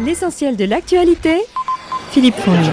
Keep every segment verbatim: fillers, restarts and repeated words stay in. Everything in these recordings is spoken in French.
L'essentiel de l'actualité, Philippe Fournier.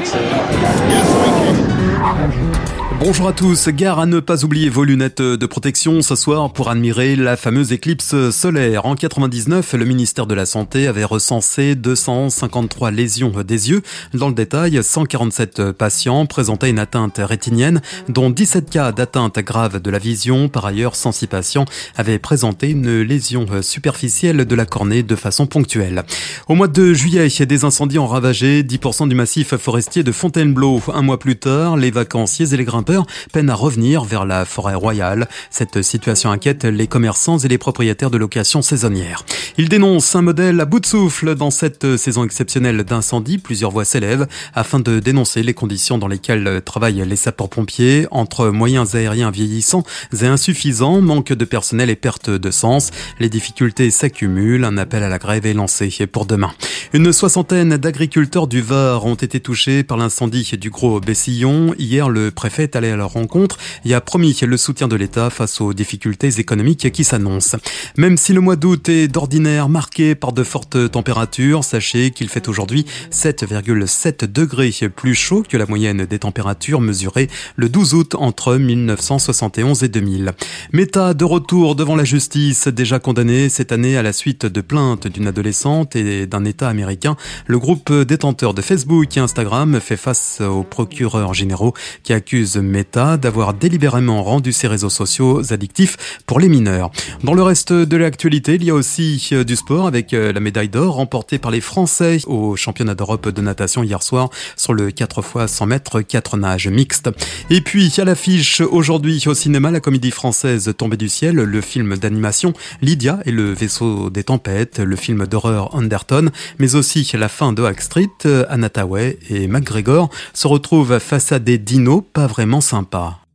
Bonjour à tous, gare à ne pas oublier vos lunettes de protection ce soir pour admirer la fameuse éclipse solaire. En quatre-vingt-dix-neuf, le ministère de la Santé avait recensé deux cent cinquante-trois lésions des yeux. Dans le détail, cent quarante-sept patients présentaient une atteinte rétinienne, dont dix-sept cas d'atteinte grave de la vision. Par ailleurs, cent six patients avaient présenté une lésion superficielle de la cornée de façon ponctuelle. Au mois de juillet, des incendies ont ravagé dix pour cent du massif forestier de Fontainebleau. Un mois plus tard, les vacanciers et les grimpeurs peinent à revenir vers la forêt royale. Cette situation inquiète les commerçants et les propriétaires de locations saisonnières. Ils dénoncent un modèle à bout de souffle dans cette saison exceptionnelle d'incendie. Plusieurs voix s'élèvent afin de dénoncer les conditions dans lesquelles travaillent les sapeurs-pompiers. Entre moyens aériens vieillissants et insuffisants, manque de personnel et perte de sens, les difficultés s'accumulent. Un appel à la grève est lancé pour demain. Une soixantaine d'agriculteurs du Var ont été touchés par l'incendie du Gros Bessillon. Hier, le préfet est allé à leur rencontre et a promis le soutien de l'État face aux difficultés économiques qui s'annoncent. Même si le mois d'août est d'ordinaire marqué par de fortes températures, sachez qu'il fait aujourd'hui sept virgule sept degrés plus chaud que la moyenne des températures mesurées le douze août entre mille neuf cent soixante et onze et deux mille. Meta de retour devant la justice, déjà condamné cette année à la suite de plaintes d'une adolescente et d'un État américain. Le groupe détenteur de Facebook et Instagram fait face aux procureurs généraux qui accusent Meta d'avoir délibérément rendu ses réseaux sociaux addictifs pour les mineurs. Dans le reste de l'actualité, il y a aussi du sport avec la médaille d'or remportée par les Français au championnat d'Europe de natation hier soir sur le quatre fois cent mètres quatre nages mixtes. Et puis à l'affiche aujourd'hui au cinéma, la comédie française Tombée du ciel, le film d'animation Lydia et le vaisseau des tempêtes, le film d'horreur Anderton, mais aussi la fin de Hack Street. Anna Thaouet et McGregor se retrouvent face à des dinos pas vraiment sympa.